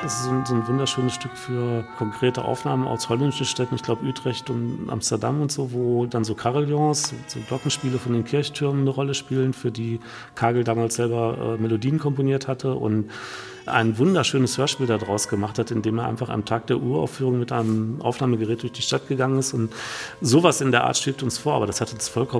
Das ist so ein wunderschönes Stück für konkrete Aufnahmen aus holländischen Städten, ich glaube Utrecht und Amsterdam und so, wo dann so Carillons, so Glockenspiele von den Kirchtürmen eine Rolle spielen, für die Kagel damals selber Melodien komponiert hatte und ein wunderschönes Hörspiel daraus gemacht hat, indem er einfach am Tag der Uraufführung mit einem Aufnahmegerät durch die Stadt gegangen ist und sowas in der Art schwebt uns vor, aber das hat uns vollkommen